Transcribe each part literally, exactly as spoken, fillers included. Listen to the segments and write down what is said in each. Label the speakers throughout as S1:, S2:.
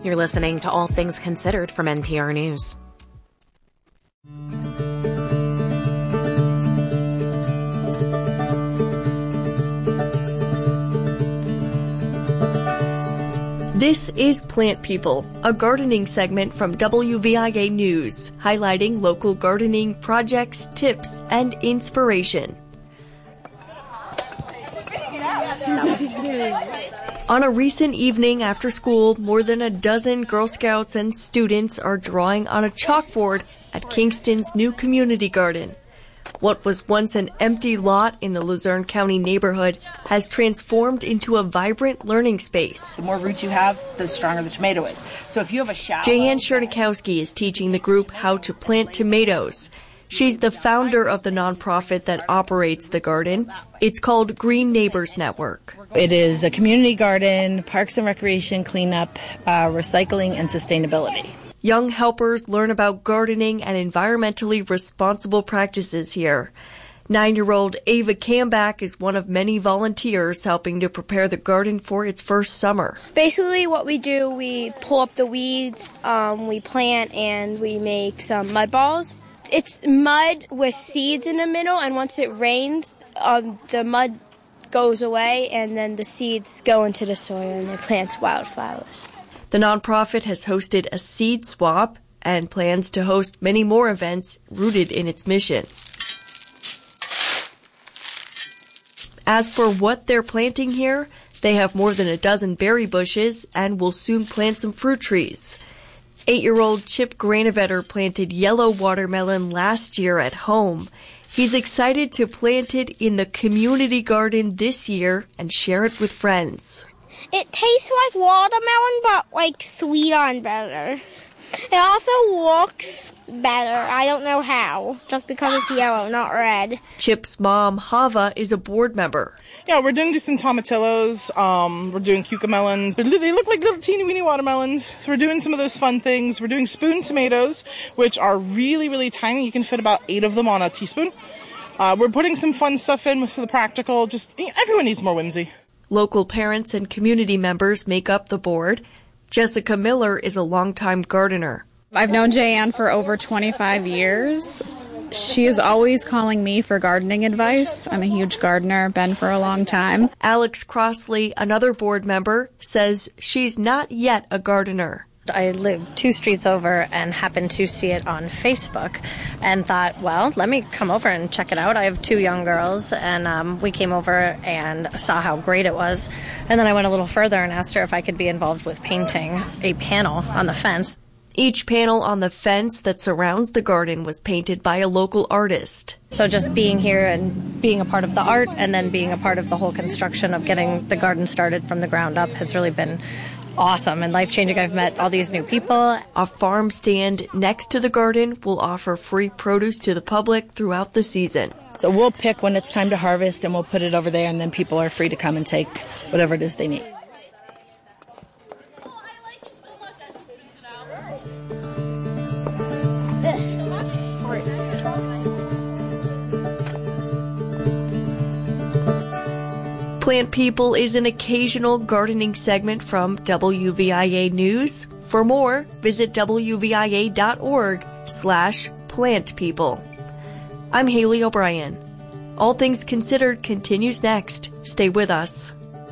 S1: You're listening to All Things Considered from N P R News.
S2: This is Plant People, a gardening segment from W V I A News, highlighting local gardening projects, tips, and inspiration. On a recent evening after school, more than a dozen Girl Scouts and students are drawing on a chalkboard at Kingston's new community garden. What was once an empty lot in the Luzerne County neighborhood has transformed into a vibrant learning space.
S3: The more roots you have, the stronger the tomato is. So if you have a shallow...
S2: Jan Chernikowski is teaching the group how to plant tomatoes. She's the founder of the nonprofit that operates the garden. It's called Green Neighbors Network.
S4: It is a community garden, parks and recreation cleanup, uh, recycling, and sustainability.
S2: Young helpers learn about gardening and environmentally responsible practices here. Nine-year-old Ava Camback is one of many volunteers helping to prepare the garden for its first summer.
S5: Basically what we do, we pull up the weeds, um, we plant, and we make some mud balls. It's mud with seeds in the middle, and once it rains, um, the mud goes away, and then the seeds go into the soil, and it plants wildflowers.
S2: The nonprofit has hosted a seed swap and plans to host many more events rooted in its mission. As for what they're planting here, they have more than a dozen berry bushes and will soon plant some fruit trees. Eight-year-old Chip Granovetter planted yellow watermelon last year at home. He's excited to plant it in the community garden this year and share it with friends.
S5: It tastes like watermelon, but like sweeter and better. It also looks better. I don't know how, just because it's yellow, not red.
S2: Chip's mom, Hava, is a board member.
S6: Yeah, we're doing some tomatillos. Um, we're doing cucamelons. They look like little teeny weeny watermelons. So we're doing some of those fun things. We're doing spoon tomatoes, which are really, really tiny. You can fit about eight of them on a teaspoon. Uh, we're putting some fun stuff in with the practical. Just everyone needs more whimsy.
S2: Local parents and community members make up the board. Jessica Miller is a longtime gardener.
S7: I've known Jayanne for over twenty-five years. She is always calling me for gardening advice. I'm a huge gardener, been for a long time.
S2: Alex Crossley, another board member, says she's not yet a gardener.
S8: I live two streets over and happened to see it on Facebook and thought, well, let me come over and check it out. I have two young girls, and um, we came over and saw how great it was. And then I went a little further and asked her if I could be involved with painting a panel on the fence.
S2: Each panel on the fence that surrounds the garden was painted by a local artist.
S8: So just being here and being a part of the art and then being a part of the whole construction of getting the garden started from the ground up has really been awesome and life-changing. I've met all these new people.
S2: A farm stand next to the garden will offer free produce to the public throughout the season.
S4: So we'll pick when it's time to harvest, and we'll put it over there, and then people are free to come and take whatever it is they need.
S2: Plant People is an occasional gardening segment from W V I A News. For more, visit W V I A dot org slash plant people. I'm Haley O'Brien. All Things Considered continues next. Stay with us.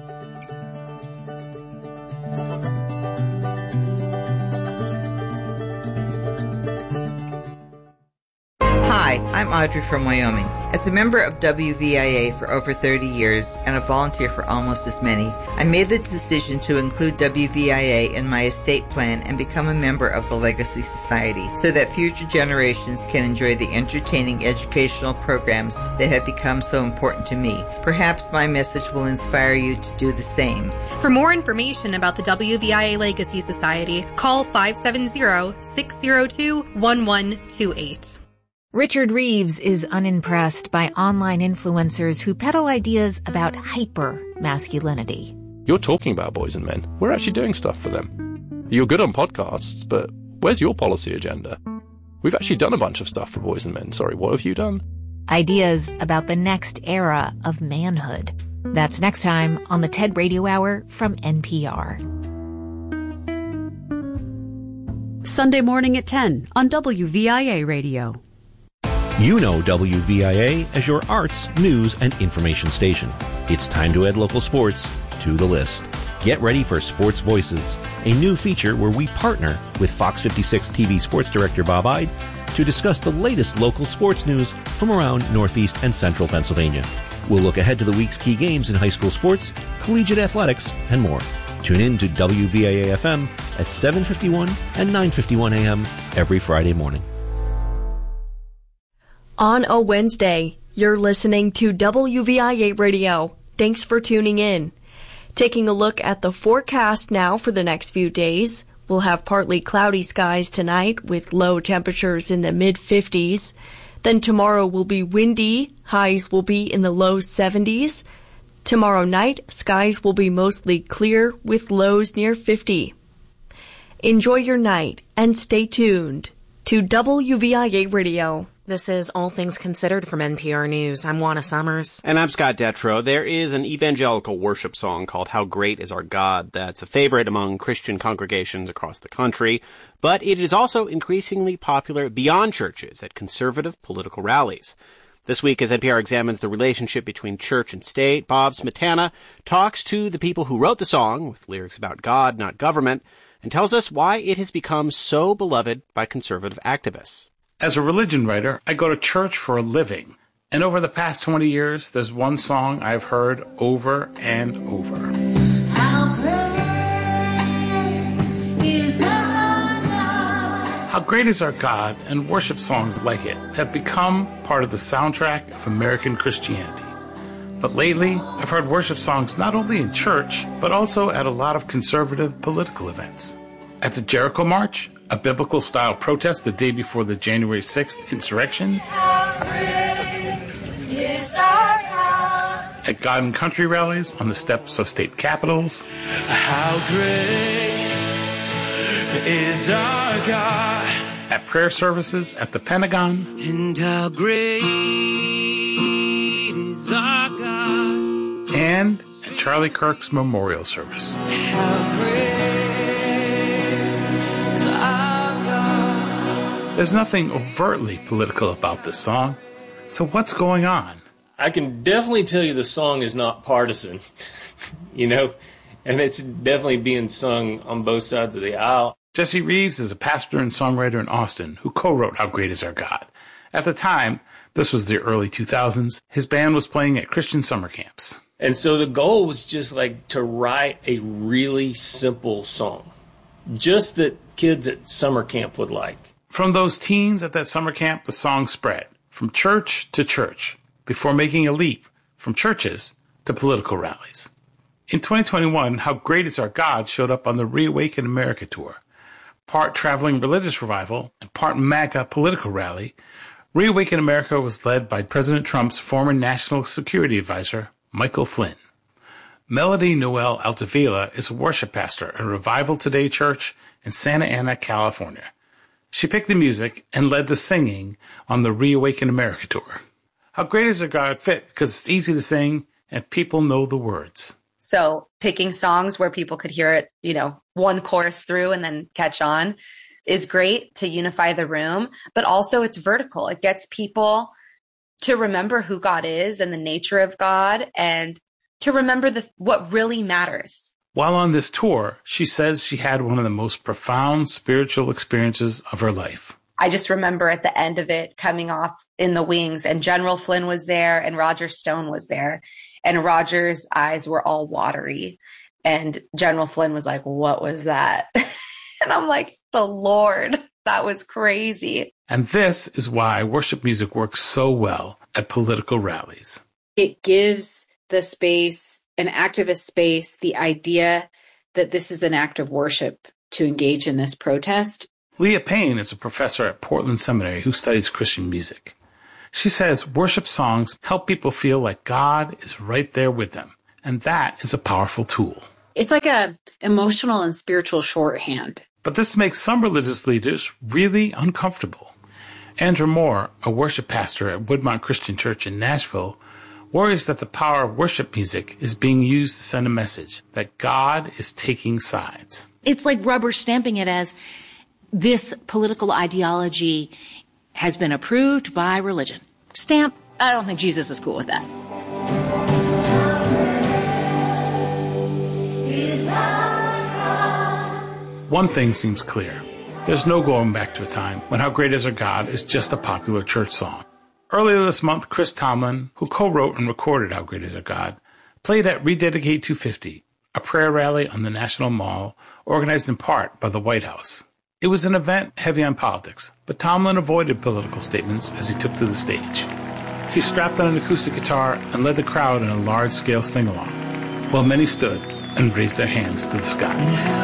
S9: Hi, I'm Audrey from Wyoming. As a member of W V I A for over thirty years and a volunteer for almost as many, I made the decision to include W V I A in my estate plan and become a member of the Legacy Society so that future generations can enjoy the entertaining educational programs that have become so important to me. Perhaps my message will inspire you to do the same.
S10: For more information about the W V I A Legacy Society, call five seven zero, six zero two, one one two eight.
S11: Richard Reeves is unimpressed by online influencers who peddle ideas about hyper-masculinity.
S12: You're talking about boys and men. We're actually doing stuff for them. You're good on podcasts, but where's your policy agenda? We've actually done a bunch of stuff for boys and men. Sorry, what have you done?
S11: Ideas about the next era of manhood. That's next time on the TED Radio Hour from N P R.
S13: Sunday morning at ten on W V I A Radio.
S14: You know W V I A as your arts, news, and information station. It's time to add local sports to the list. Get ready for Sports Voices, a new feature where we partner with Fox fifty-six T V sports director Bob Ide to discuss the latest local sports news from around Northeast and Central Pennsylvania. We'll look ahead to the week's key games in high school sports, collegiate athletics, and more. Tune in to W V I A F M at seven fifty-one and nine fifty-one a m every Friday morning.
S2: On a Wednesday, you're listening to W V I A Radio. Thanks for tuning in. Taking a look at the forecast now for the next few days. We'll have partly cloudy skies tonight with low temperatures in the mid fifties. Then tomorrow will be windy. Highs will be in the low seventies. Tomorrow night, skies will be mostly clear with lows near fifty. Enjoy your night and stay tuned to W V I A Radio.
S1: This is All Things Considered from N P R News. I'm Juana Summers.
S15: And I'm Scott Detrow. There is an evangelical worship song called How Great Is Our God that's a favorite among Christian congregations across the country, but it is also increasingly popular beyond churches at conservative political rallies. This week, as N P R examines the relationship between church and state, Bob Smetana talks to the people who wrote the song, with lyrics about God, not government, and tells us why it has become so beloved by conservative activists.
S16: As a religion writer, I go to church for a living. And over the past twenty years, there's one song I've heard over and over. How great is our God. How great is our God, and worship songs like it have become part of the soundtrack of American Christianity. But lately, I've heard worship songs not only in church, but also at a lot of conservative political events. At the Jericho March, a biblical-style protest the day before the January sixth insurrection. At God and Country rallies on the steps of state capitals. How great is our God. At prayer services at the Pentagon. And how great is our God. And at Charlie Kirk's memorial service. How great. There's nothing overtly political about this song. So what's going on?
S17: I can definitely tell you the song is not partisan, you know, and it's definitely being sung on both sides of the aisle.
S16: Jesse Reeves is a pastor and songwriter in Austin who co-wrote How Great Is Our God. At the time, this was the early two thousands, his band was playing at Christian summer camps.
S17: And so the goal was just like to write a really simple song, just that kids at summer camp would like.
S16: From those teens at that summer camp, the song spread from church to church before making a leap from churches to political rallies. In twenty twenty-one, How Great Is Our God showed up on the Reawaken America tour. Part traveling religious revival and part MAGA political rally, Reawaken America was led by President Trump's former national security advisor, Michael Flynn. Melody Noel Altavilla is a worship pastor at Revival Today Church in Santa Ana, California. She picked the music and led the singing on the Reawaken America tour. How Great Is Our God fit because it's easy to sing and people know the words.
S18: So picking songs where people could hear it, you know, one chorus through and then catch on is great to unify the room, but also it's vertical. It gets people to remember who God is and the nature of God and to remember the what really matters.
S16: While on this tour, she says she had one of the most profound spiritual experiences of her life.
S18: I just remember at the end of it coming off in the wings and General Flynn was there and Roger Stone was there and Roger's eyes were all watery and General Flynn was like, what was that? And I'm like, the Lord, that was crazy.
S16: And this is why worship music works so well at political rallies.
S19: It gives the space, an activist space, the idea that this is an act of worship to engage in this protest.
S16: Leah Payne is a professor at Portland Seminary who studies Christian music. She says worship songs help people feel like God is right there with them, and that is a powerful tool.
S19: It's like a emotional and spiritual shorthand.
S16: But this makes some religious leaders really uncomfortable. Andrew Moore, a worship pastor at Woodmont Christian Church in Nashville, worries that the power of worship music is being used to send a message that God is taking sides.
S20: It's like rubber stamping it as this political ideology has been approved by religion. Stamp, I don't think Jesus is cool with that.
S16: One thing seems clear. There's no going back to a time when How Great Is Our God is just a popular church song. Earlier this month, Chris Tomlin, who co-wrote and recorded How Great Is Our God, played at Rededicate two fifty, a prayer rally on the National Mall organized in part by the White House. It was an event heavy on politics, but Tomlin avoided political statements as he took to the stage. He strapped on an acoustic guitar and led the crowd in a large-scale sing-along, while many stood and raised their hands to the sky.